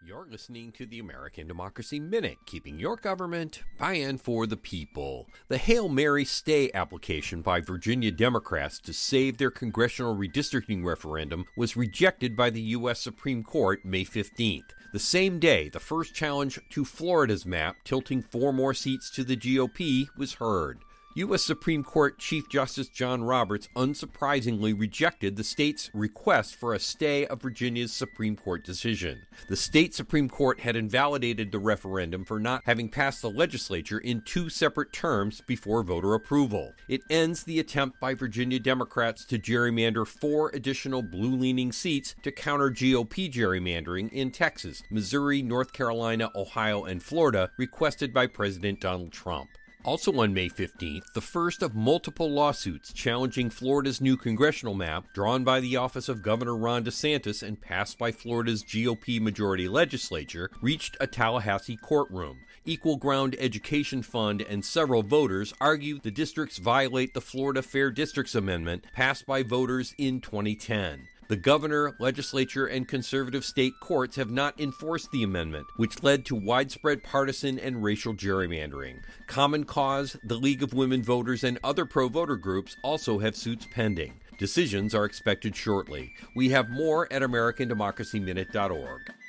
You're listening to the American Democracy Minute, keeping your government by and for the people. The Hail Mary stay application by Virginia Democrats to save their congressional redistricting referendum was rejected by the U.S. Supreme Court May 15th. The same day, the first challenge to Florida's map, tilting 4 more seats to the GOP, was heard. U.S. Supreme Court Chief Justice John Roberts unsurprisingly rejected the state's request for a stay of Virginia's Supreme Court decision. The state Supreme Court had invalidated the referendum for not having passed the legislature in 2 separate terms before voter approval. It ends the attempt by Virginia Democrats to gerrymander 4 additional blue-leaning seats to counter GOP gerrymandering in Texas, Missouri, North Carolina, Ohio, and Florida, requested by President Donald Trump. Also on May 15th, the first of multiple lawsuits challenging Florida's new congressional map, drawn by the office of Governor Ron DeSantis and passed by Florida's GOP majority legislature, reached a Tallahassee courtroom. Equal Ground Education Fund and several voters argued the districts violate the Florida Fair Districts Amendment passed by voters in 2010. The governor, legislature, and conservative state courts have not enforced the amendment, which led to widespread partisan and racial gerrymandering. Common Cause, the League of Women Voters, and other pro-voter groups also have suits pending. Decisions are expected shortly. We have more at AmericanDemocracyMinute.org.